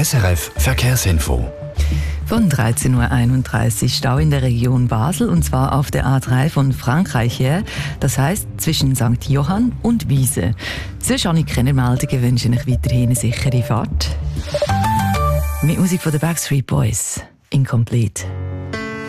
SRF Verkehrsinfo. Von 13.31 Uhr Stau in der Region Basel, und zwar auf der A3 von Frankreich her, das heisst zwischen St. Johann und Wiese. Sonst habe ich keine Meldungen, wünsche ich weiterhin eine sichere Fahrt. Mit Musik von den Backstreet Boys, Incomplete.